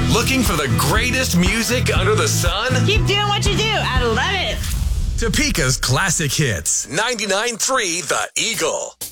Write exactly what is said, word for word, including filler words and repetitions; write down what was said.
Looking for the greatest music under the sun? Keep doing what you do. I love it. Topeka's classic hits. ninety-nine point three The Eagle.